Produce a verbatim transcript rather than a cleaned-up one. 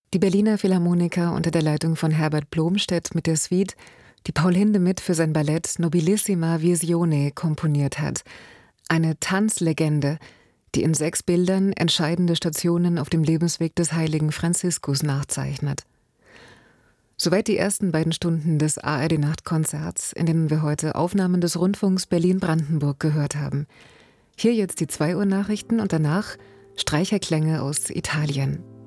Die Berliner Philharmoniker unter der Leitung von Herbert Blomstedt mit der Suite, die Paul Hindemith für sein Ballett Nobilissima Visione komponiert hat. Eine Tanzlegende, die in sechs Bildern entscheidende Stationen auf dem Lebensweg des heiligen Franziskus nachzeichnet. Soweit die ersten beiden Stunden des A R D-Nachtkonzerts, in denen wir heute Aufnahmen des Rundfunks Berlin-Brandenburg gehört haben. Hier jetzt die zwei Uhr Nachrichten und danach Streicherklänge aus Italien.